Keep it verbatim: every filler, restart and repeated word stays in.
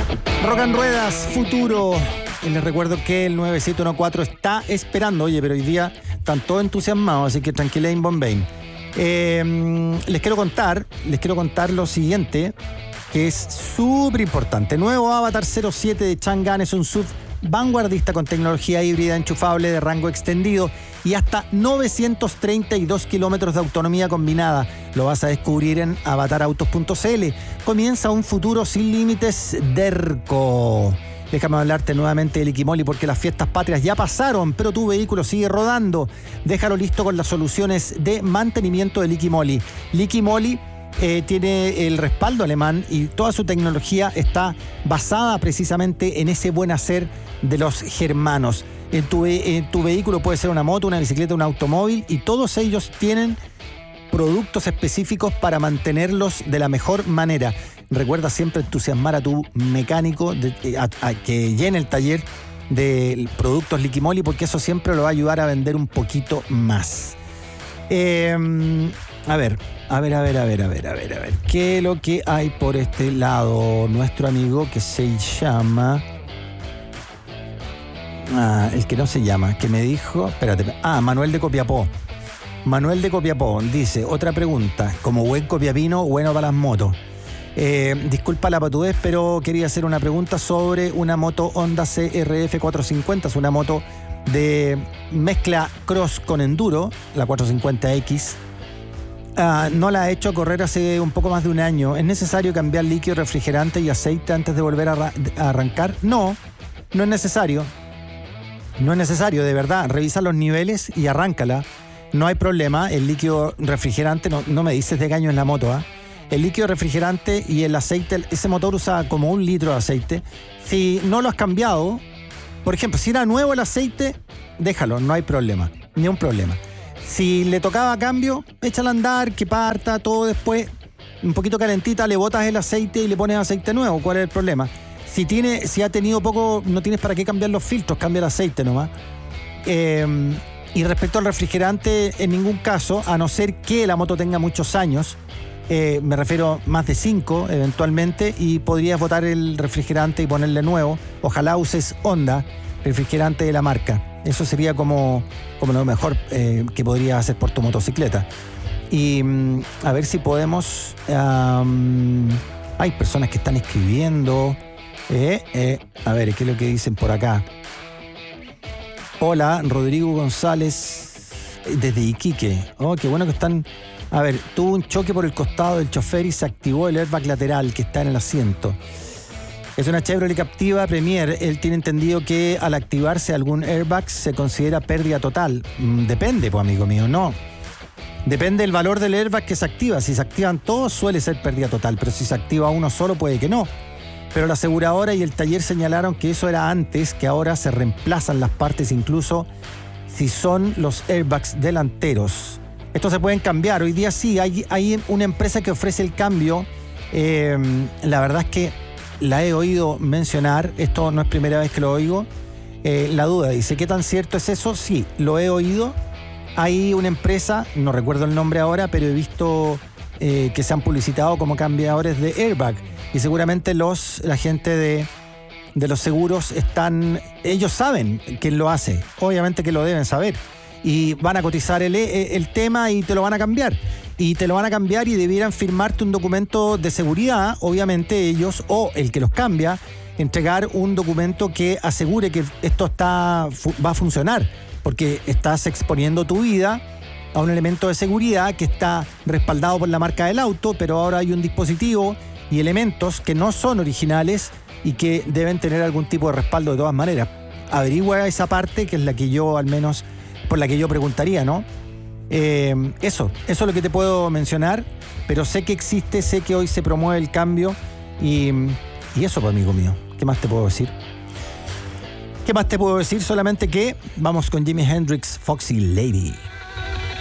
Rock and Ruedas, futuro. Y les recuerdo que el nueve siete uno cuatro está esperando. Oye, pero hoy día están todos entusiasmados, así que tranquila en Bombay. Eh, les quiero contar, les quiero contar lo siguiente, que es súper importante. Nuevo Avatar cero siete de Chang'an es un S U V vanguardista con tecnología híbrida enchufable de rango extendido y hasta novecientos treinta y dos kilómetros de autonomía combinada. Lo vas a descubrir en avatar autos punto c l. Comienza un futuro sin límites Derco. Déjame hablarte nuevamente de Liquimoli porque las fiestas patrias ya pasaron, pero tu vehículo sigue rodando. Déjalo listo con las soluciones de mantenimiento de Liquimoli. Liquimoli eh, tiene el respaldo alemán y toda su tecnología está basada precisamente en ese buen hacer de los germanos. En tu, en tu vehículo puede ser una moto, una bicicleta, un automóvil y todos ellos tienen productos específicos para mantenerlos de la mejor manera. Recuerda siempre entusiasmar a tu mecánico de, a, a que llene el taller de productos Liquimoli porque eso siempre lo va a ayudar a vender un poquito más. Eh, a ver, a ver, a ver, a ver, a ver, a ver, a ver. ¿Qué es lo que hay por este lado? Nuestro amigo que se llama... Ah, el que no se llama, que me dijo... Espérate, ah, Manuel de Copiapó. Manuel de Copiapó dice, otra pregunta, como buen copiapino, bueno para las motos. Eh, disculpa la patudez, pero quería hacer una pregunta sobre una moto Honda C R F cuatrocientos cincuenta, es una moto de mezcla cross con enduro, la cuatrocientos cincuenta X. Uh, no la he hecho correr hace un poco más de un año. ¿Es necesario cambiar líquido, refrigerante y aceite antes de volver a, ra- a arrancar? No, no es necesario. No es necesario, de verdad. Revisa los niveles y arráncala. No hay problema. El líquido refrigerante, no, no me dices de qué año es la moto, ¿ah? ¿eh? El líquido refrigerante y el aceite, ese motor usa como un litro de aceite. Si no lo has cambiado, por ejemplo, si era nuevo el aceite, déjalo, no hay problema, ni un problema. Si le tocaba cambio, échala a andar, que parta, todo después, un poquito calentita, le botas el aceite y le pones aceite nuevo. ¿Cuál es el problema? Si tiene, si ha tenido poco, no tienes para qué cambiar los filtros, cambia el aceite nomás. Eh, y respecto al refrigerante, en ningún caso, a no ser que la moto tenga muchos años, Eh, me refiero más de cinco eventualmente, y podrías botar el refrigerante y ponerle nuevo. Ojalá uses Honda, refrigerante de la marca. Eso sería como, como lo mejor eh, que podrías hacer por tu motocicleta. Y um, a ver si podemos... Um, hay personas que están escribiendo. Eh, eh, a ver, ¿qué es lo que dicen por acá? Hola, Rodrigo González desde Iquique. Oh, qué bueno que están... A ver, tuvo un choque por el costado del chofer y se activó el airbag lateral que está en el asiento. Es una Chevrolet Captiva Premier. Él tiene entendido que al activarse algún airbag se considera pérdida total. Mm, depende, pues, amigo mío, no. Depende del valor del airbag que se activa. Si se activan todos suele ser pérdida total, pero si se activa uno solo puede que no. Pero la aseguradora y el taller señalaron que eso era antes, que ahora se reemplazan las partes incluso si son los airbags delanteros. Estos se pueden cambiar. Hoy día sí, hay, hay una empresa que ofrece el cambio. Eh, la verdad es que la he oído mencionar. Esto no es primera vez que lo oigo. Eh, la duda dice, ¿qué tan cierto es eso? Sí, lo he oído. Hay una empresa, no recuerdo el nombre ahora, pero he visto eh, que se han publicitado como cambiadores de airbag. Y seguramente los, la gente de, de los seguros están... Ellos saben quién lo hace. Obviamente que lo deben saber. Y van a cotizar el, el tema y te lo van a cambiar. Y te lo van a cambiar y debieran firmarte un documento de seguridad, obviamente ellos, o el que los cambia, entregar un documento que asegure que esto está, va a funcionar, porque estás exponiendo tu vida a un elemento de seguridad que está respaldado por la marca del auto, pero ahora hay un dispositivo y elementos que no son originales y que deben tener algún tipo de respaldo de todas maneras. Averigua esa parte, que es la que yo al menos... por la que yo preguntaría, ¿no? Eh, eso, eso es lo que te puedo mencionar, pero sé que existe, sé que hoy se promueve el cambio y, y eso, pues, amigo mío, ¿qué más te puedo decir? ¿Qué más te puedo decir? Solamente que vamos con Jimi Hendrix, Foxy Lady.